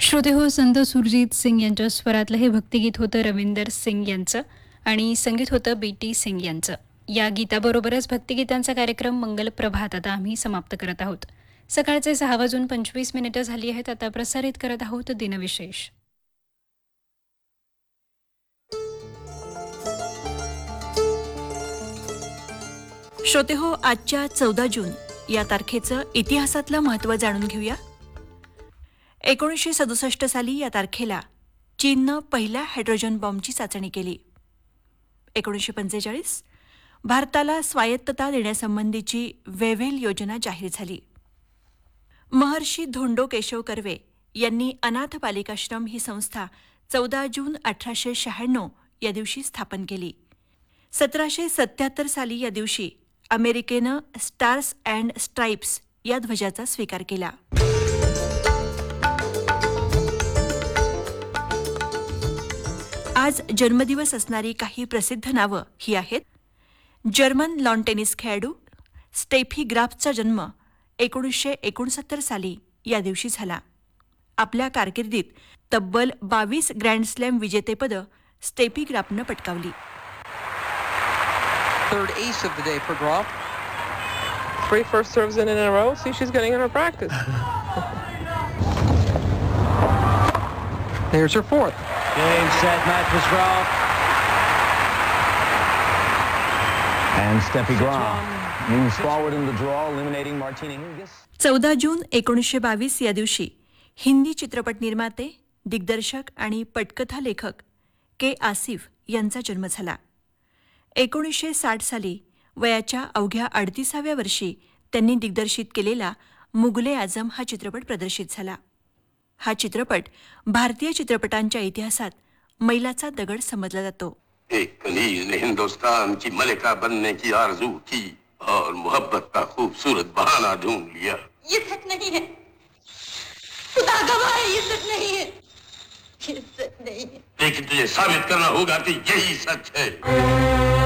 श्रोते हो, संत सुरजीत सिंग यांच्या स्वरातलं हे भक्तिगीत होतं रविंदर सिंग यांचं आणि संगीत होतं बी.टी. सिंग यांचं. या गीताबरोबरच भक्तिगीतांचा कार्यक्रम मंगल प्रभात आता आम्ही समाप्त करत आहोत. सकाळचे 6:25 झाली आहेत. आता प्रसारित करत आहोत दिनविशेष. श्रोते हो, आजच्या 14 जून या तारखेचं इतिहासातलं महत्त्व जाणून घेऊया. 1967 साली या तारखेला चीननं पहिल्या हायड्रोजन बॉम्बची चाचणी केली. 1945 भारताला स्वायत्तता देण्यासंबंधीची वेव्हेल योजना जाहीर झाली. महर्षी धोंडो केशव कर्वे यांनी अनाथ बालिकाश्रम ही संस्था 14 जून 1896 या दिवशी स्थापन केली. 1777 साली या दिवशी अमेरिकेनं स्टार्स अँड स्ट्राइप्स या ध्वजाचा स्वीकार केला. आज जन्मदिवस असणारी काही प्रसिद्ध नावं ही आहेत. जर्मन लॉन टेनिस खेळाडू स्टेफी ग्राफचा जन्म 1969 साली या दिवशी झाला. आपल्या कारकिर्दीत तब्बल 22 ग्रँड स्लॅम विजेतेपदं स्टेफी ग्राफनं पटकावली. Third ace of the day for Graf. 3 first serves in a row. See, she's getting in her practice. There's her fourth. Game, set, match was Graf. And Steffi Graf moves forward in the draw, eliminating Martina Hingis. 14 जून 1922 या दिवशी हिंदी चित्रपट निर्माते, दिग्दर्शक आणि पटकथा लेखक के. आसिफ यांचा जन्म झाला. 1960 साली वयाच्या अवघ्या 38व्या वर्षी त्यांनी दिग्दर्शित केलेला मुगले आझम हा चित्रपट प्रदर्शित झाला. हा चित्रपट भारतीय चित्रपटांच्या इतिहासात मैलाचा दगड समजला जातो. एक कनीज ने हिंदुस्तान की मलिका बनने की आरज़ू की और मोहब्बत का खूबसूरत बहाना ढूंढ लिया. ये सच नहीं है, खुदा गवाह है, ये सच नहीं है, ये सच नहीं है. लेकिन तुझे साबित करना होगा कि यही सच है.